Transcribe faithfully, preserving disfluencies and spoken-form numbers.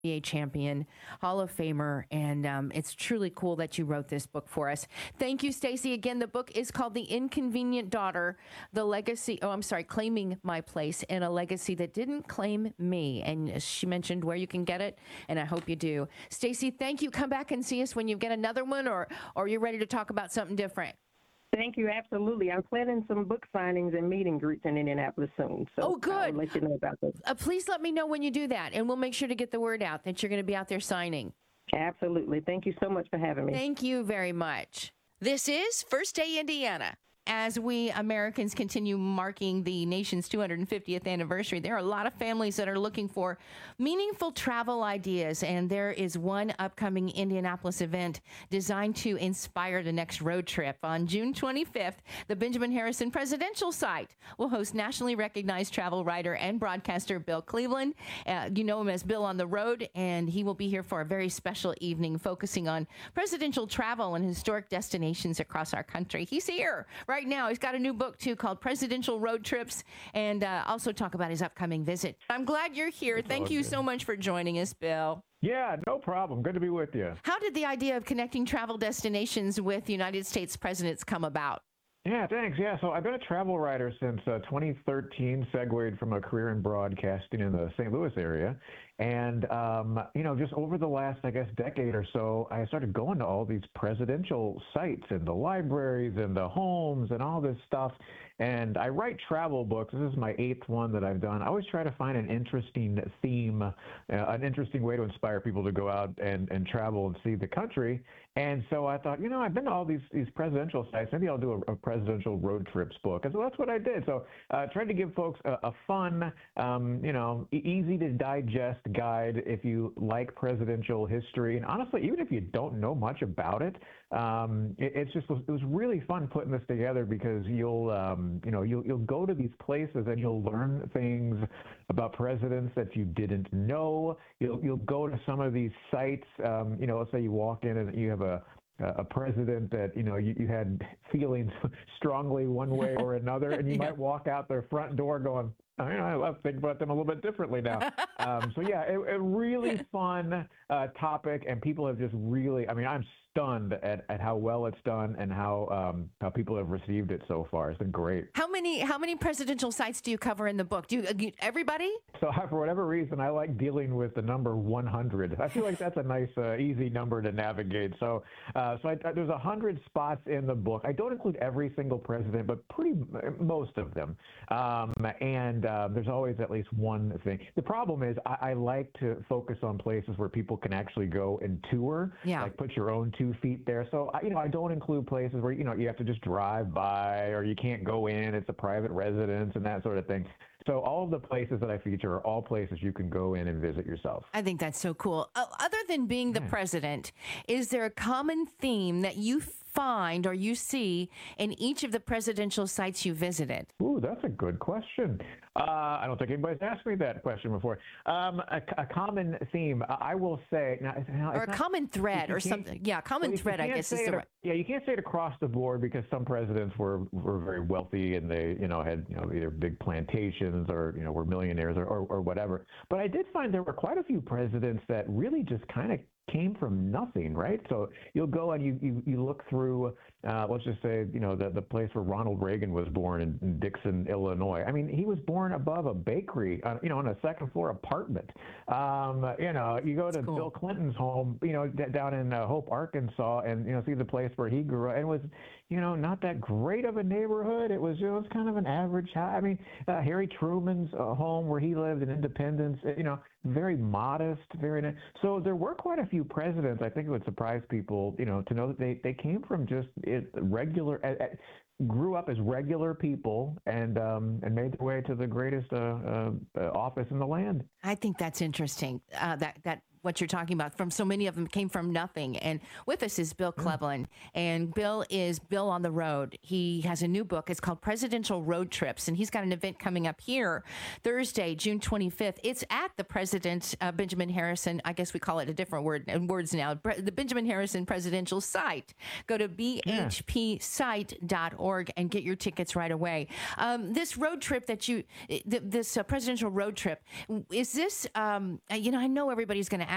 A champion, Hall of Famer, and um, it's truly cool that you wrote this book for us. Thank you, Stacey. Again, the book is called The Inconvenient Daughter, The Legacy, oh, I'm sorry, Claiming My Place in a Legacy That Didn't Claim Me. And she mentioned where you can get it, and I hope you do. Stacey, thank you. Come back and see us when you get another one, or, or you're ready to talk about something different. Thank you. Absolutely. I'm planning some book signings and meet and greets in Indianapolis soon. So oh, good. I'll let you know about those. Uh, please let me know when you do that, and we'll make sure to get the word out that you're going to be out there signing. Absolutely. Thank you so much for having me. Thank you very much. This is First Day Indiana. As we Americans continue marking the nation's two hundred fiftieth anniversary, there are a lot of families that are looking for meaningful travel ideas, and there is one upcoming Indianapolis event designed to inspire the next road trip. On June twenty-fifth, the Benjamin Harrison Presidential Site will host nationally recognized travel writer and broadcaster Bill Cleveland. Uh, you know him as Bill on the Road, and he will be here for a very special evening focusing on presidential travel and historic destinations across our country. He's here right now. He's got a new book, too, called Presidential Road Trips, and uh, also talk about his upcoming visit. I'm glad you're here. That's Thank you good. so much for joining us, Bill. Yeah, no problem. Good to be with you. How did the idea of connecting travel destinations with United States presidents come about? Yeah, thanks. Yeah, so I've been a travel writer since uh, twenty thirteen, segued from a career in broadcasting in the Saint Louis area. And, um, you know, just over the last, I guess, decade or so, I started going to all these presidential sites and the libraries and the homes and all this stuff. And I write travel books. This is my eighth one that I've done. I always try to find an interesting theme, uh, an interesting way to inspire people to go out and, and travel and see the country. And so I thought, you know, I've been to all these, these presidential sites. Maybe I'll do a, a presidential road trips book. And so that's what I did. So I uh, tried to give folks a, a fun, um, you know, e- easy to digest guide if you like presidential history. And honestly, even if you don't know much about it, um, it, it's just, it was really fun putting this together because you'll, um, you know, you'll, you'll go to these places and you'll learn things about presidents that you didn't know. You'll, you'll go to some of these sites, um, you know, let's say you walk in and you have a, a president that, you know, you, you had feelings strongly one way or another, and you yeah. might walk out their front door going, I, know, I think about them a little bit differently now. um, so, yeah, a really fun uh, topic, and people have just really, I mean, I'm stunned at, at how well it's done and how um, how people have received it so far. It's been great. How many how many presidential sites do you cover in the book? Do you, everybody? So for whatever reason, I like dealing with the number one hundred. I feel like that's a nice, uh, easy number to navigate. So uh, so I, there's one hundred spots in the book. I don't include every single president, but pretty most of them. Um, and uh, there's always at least one thing. The problem is I, I like to focus on places where people can actually go and tour, yeah. like put your own two feet there. So, I, you know, I don't include places where, you know, you have to just drive by or you can't go in. It's a private residence and that sort of thing. So all of the places that I feature are all places you can go in and visit yourself. I think that's so cool. Uh, other than being the yeah. president, is there a common theme that you find or you see in each of the presidential sites you visited? Ooh, that's a good question. Uh, I don't think anybody's asked me that question before. Um, a, a common theme, I will say, now, now, or a not, common thread, or something. Yeah, common well, thread, I guess is the right. Yeah, you can't say it across the board because some presidents were were very wealthy and they, you know, had you know either big plantations or you know were millionaires or, or, or whatever. But I did find there were quite a few presidents that really just kind of came from nothing, right? So you'll go and you you, you look through, uh, let's just say, you know, the, the place where Ronald Reagan was born in, in Dixon, Illinois. I mean, he was born above a bakery, uh, you know, on a second floor apartment. Um, you know, you go to cool. Bill Clinton's home, you know, d- down in uh, Hope, Arkansas, and, you know, see the place where he grew up. And it was, you know, not that great of a neighborhood. It was, you know, it was kind of an average house. I mean, uh, Harry Truman's uh, home where he lived in Independence, you know, very modest, very nice. So there were quite a few presidents. I think it would surprise people, you know, to know that they, they came from just it, regular, uh, uh, grew up as regular people and um, and made their way to the greatest uh, uh, office in the land. I think that's interesting. Uh, that that. What you're talking about, from so many of them came from nothing. And with us is Bill Cleveland, and Bill is Bill on the Road. He has a new book. It's called Presidential Road Trips, and he's got an event coming up here Thursday, June twenty-fifth. It's at the President uh, Benjamin Harrison, I guess we call it a different word and words now, the Benjamin Harrison Presidential Site. Go to b h p site dot org and get your tickets right away. Um, this road trip that you, th- this uh, presidential road trip, is this, um, you know, I know everybody's going to